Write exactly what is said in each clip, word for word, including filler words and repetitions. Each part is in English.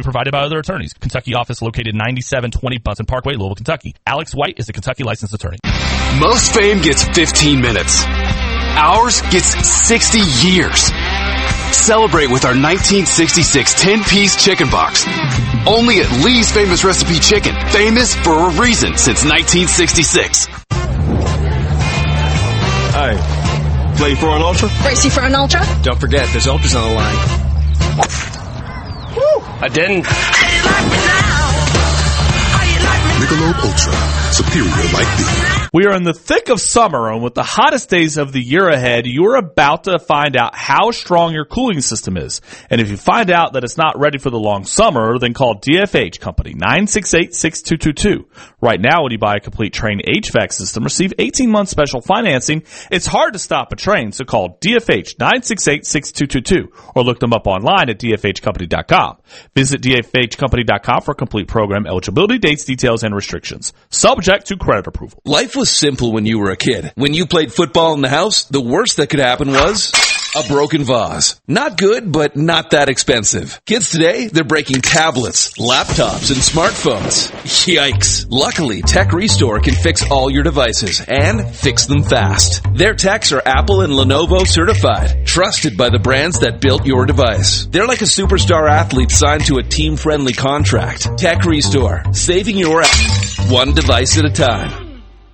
provided by other attorneys. Kentucky office located ninety-seven twenty Bunsen Parkway, Louisville, Kentucky. Alex White is a Kentucky licensed attorney. Most fame gets fifteen minutes. Ours gets sixty years. Celebrate with our nineteen sixty-six ten-piece chicken box. Only at Lee's Famous Recipe Chicken. Famous for a reason since nineteen sixty-six. Hi. Play for an Ultra? Racy for an Ultra? Don't forget, there's Ultras on the line. Woo! I didn't. Michelob Ultra. Superior like beer. We are in the thick of summer, and with the hottest days of the year ahead, you're about to find out how strong your cooling system is. And if you find out that it's not ready for the long summer, then call D F H Company, nine six eight, six two two two. Right now, when you buy a complete Trane H V A C system, receive eighteen months special financing. It's hard to stop a Trane, so call D F H, nine six eight, six two two two, or look them up online at D F H company dot com. Visit D F H company dot com for complete program eligibility, dates, details, and restrictions. Subject to credit approval. Life was simple when you were a kid. When you played football in the house, the worst that could happen was a broken vase. Not good, but not that expensive. Kids today, they're breaking tablets, laptops, and smartphones. Yikes. Luckily, Tech Restore can fix all your devices and fix them fast. Their techs are Apple and Lenovo certified, trusted by the brands that built your device. They're like a superstar athlete signed to a team-friendly contract. Tech Restore, saving your ass one device at a time.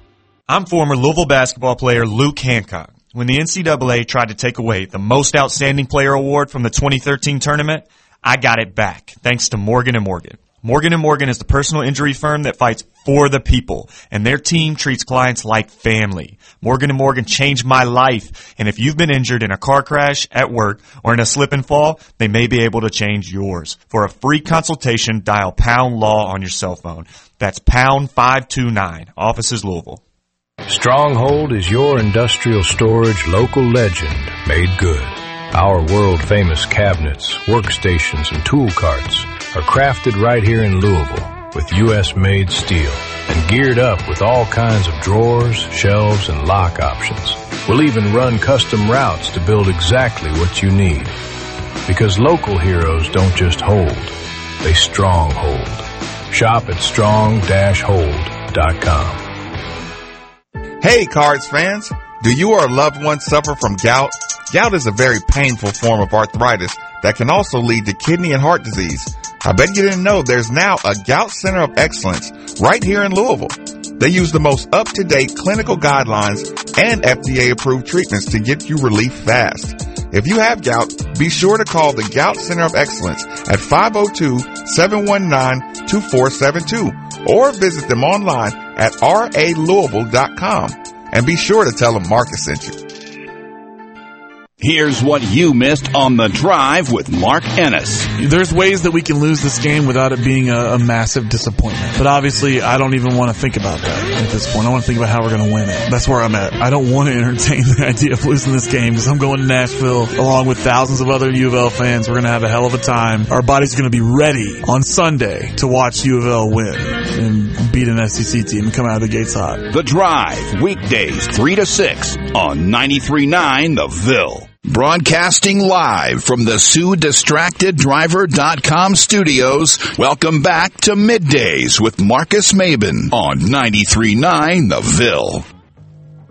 I'm former Louisville basketball player Luke Hancock. When the N C double A tried to take away the Most Outstanding Player award from the twenty thirteen tournament, I got it back, thanks to Morgan and Morgan. Morgan and Morgan is the personal injury firm that fights for the people, and their team treats clients like family. Morgan and Morgan changed my life, and if you've been injured in a car crash, at work, or in a slip and fall, they may be able to change yours. For a free consultation, dial Pound Law on your cell phone. That's Pound five two nine, offices Louisville. Stronghold is your industrial storage local legend made good. Our world-famous cabinets, workstations, and tool carts are crafted right here in Louisville with U S-made steel and geared up with all kinds of drawers, shelves, and lock options. We'll even run custom routes to build exactly what you need. Because local heroes don't just hold, they stronghold. Shop at strong dash hold dot com. Hey, Cards fans! Do you or a loved one suffer from gout? Gout is a very painful form of arthritis that can also lead to kidney and heart disease. I bet you didn't know there's now a Gout Center of Excellence right here in Louisville. They use the most up-to-date clinical guidelines and F D A-approved treatments to get you relief fast. If you have gout, be sure to call the Gout Center of Excellence at five oh two, seven one nine, two four seven two or visit them online at r a louisville dot com. And be sure to tell them Marcus sent you. Here's what you missed on The Drive with Mark Ennis. There's ways that we can lose this game without it being a, a massive disappointment. But obviously, I don't even want to think about that at this point. I want to think about how we're going to win it. That's where I'm at. I don't want to entertain the idea of losing this game because I'm going to Nashville along with thousands of other U of L fans. We're going to have a hell of a time. Our body's going to be ready on Sunday to watch U of L win and beat an S E C team and come out of the gates hot. The Drive, weekdays three to six on ninety-three point nine The Ville. Broadcasting live from the Sue Distracted Driver dot com studios, welcome back to Middays with Marcus Mabin on ninety-three point nine The Ville.